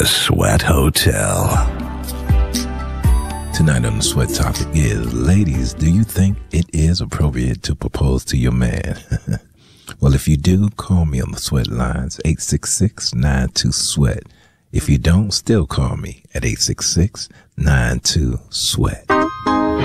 Sweat Hotel. Tonight on the Sweat topic is, ladies, do you think it is appropriate to propose to your man? Well, if you do, call me on the Sweat lines, 866-92-SWEAT. If you don't, still call me at 866-92-SWEAT.